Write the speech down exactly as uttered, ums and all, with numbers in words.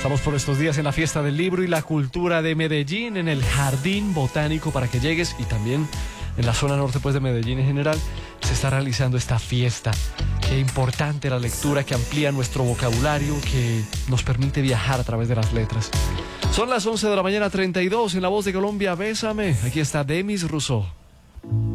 Estamos por estos días en la Fiesta del Libro y la Cultura de Medellín, en el Jardín Botánico, para que llegues, y también en la zona norte pues de Medellín en general se está realizando esta fiesta. Qué importante la lectura, que amplía nuestro vocabulario, que nos permite viajar a través de las letras. Son las once de la mañana, treinta y dos, en La Voz de Colombia. Bésame. Aquí está Demis Rousseau.